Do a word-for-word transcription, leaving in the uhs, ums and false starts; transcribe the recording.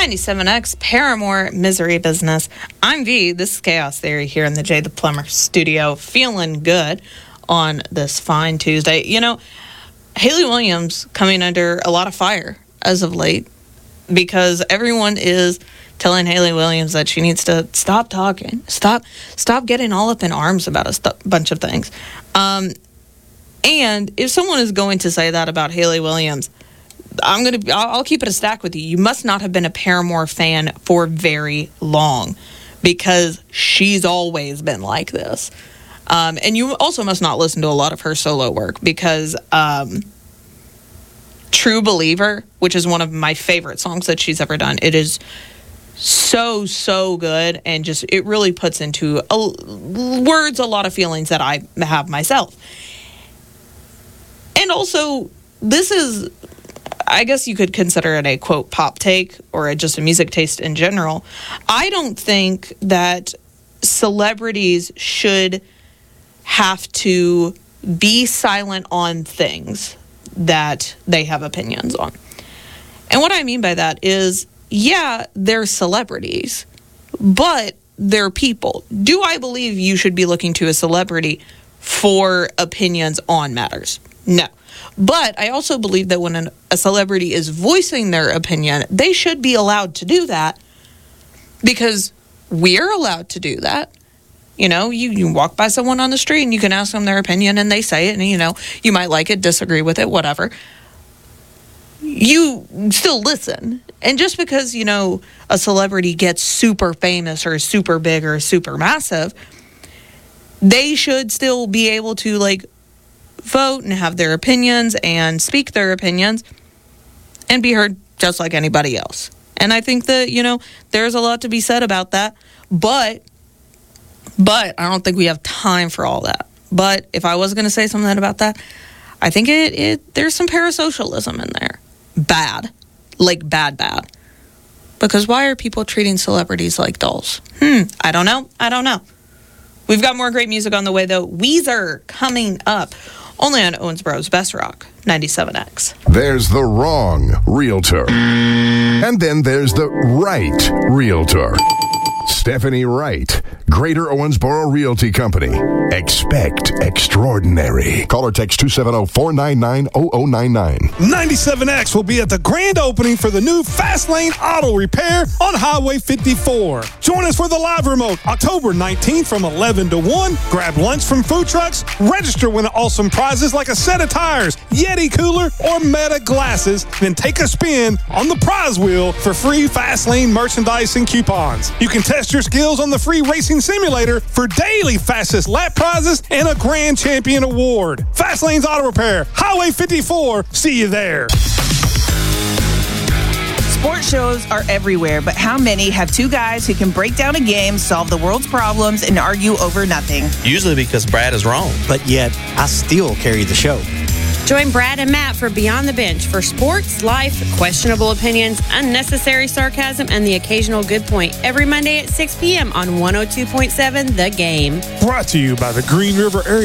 ninety-seven X, Paramore, Misery Business. I'm V. This is Chaos Theory here in the Jay the Plumber studio. Feeling good on this fine Tuesday. You know, Hayley Williams coming under a lot of fire as of late because everyone is telling Hayley Williams that she needs to stop talking, stop stop getting all up in arms about a st- bunch of things. Um, and if someone is going to say that about Hayley Williams, I'm gonna. I'll keep it a stack with you. You must not have been a Paramore fan for very long, because she's always been like this. Um, and you also must not listen to a lot of her solo work, because um, True Believer, which is one of my favorite songs that she's ever done, it is so so good, and just it really puts into a, words a lot of feelings that I have myself. And also, this is, I guess you could consider it a, quote, pop take, or a, just a music taste in general. I don't think that celebrities should have to be silent on things that they have opinions on. And what I mean by that is, yeah, they're celebrities, but they're people. Do I believe you should be looking to a celebrity for opinions on matters? No. But I also believe that when an, a celebrity is voicing their opinion, they should be allowed to do that, because we're allowed to do that. You know, you, you walk by someone on the street and you can ask them their opinion and they say it, and, you know, you might like it, disagree with it, whatever. You still listen. And just because, you know, a celebrity gets super famous or super big or super massive, they should still be able to, like, vote and have their opinions and speak their opinions and be heard just like anybody else. And I think that, you know, there's a lot to be said about that. But, but I don't think we have time for all that. But if I was going to say something about that, I think it, it there's some parasocialism in there. Bad. Like bad, bad. Because why are people treating celebrities like dolls? Hmm, I don't know. I don't know. We've got more great music on the way, though. Weezer coming up. Only on Owensboro's Best Rock, ninety-seven X. There's the wrong realtor. And then there's the right realtor. Stephanie Wright, Greater Owensboro Realty Company. Expect extraordinary. Call or text two seven zero, four nine nine, zero zero nine nine. ninety-seven X will be at the grand opening for the new Fast Lane Auto Repair on Highway fifty-four. Join us for the live remote October nineteenth from eleven to one. Grab lunch from food trucks. Register, win awesome prizes like a set of tires, Yeti cooler, or Meta glasses. Then take a spin on the prize wheel for free Fast Lane merchandise and coupons. You can test your skills on the free racing simulator for daily fastest lap prizes and a grand champion award. Fast Lane's Auto Repair, Highway fifty-four. See you there. Sports shows are everywhere, but how many have two guys who can break down a game, solve the world's problems, and argue over nothing? Usually because Brad is wrong. But yet, I still carry the show. Join Brad and Matt for Beyond the Bench for sports, life, questionable opinions, unnecessary sarcasm, and the occasional good point every Monday at six p.m. on one oh two point seven The Game. Brought to you by the Green River Area